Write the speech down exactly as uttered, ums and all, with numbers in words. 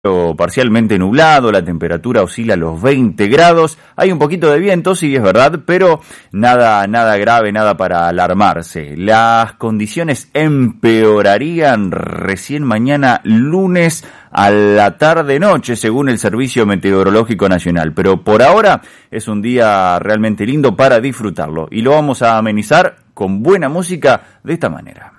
Parcialmente nublado, la temperatura oscila a los veinte grados, hay un poquito de viento, sí es verdad, pero nada, nada grave, nada para alarmarse. Las condiciones empeorarían recién mañana lunes a la tarde-noche, según el Servicio Meteorológico Nacional, pero por ahora es un día realmente lindo para disfrutarlo y lo vamos a amenizar con buena música de esta manera.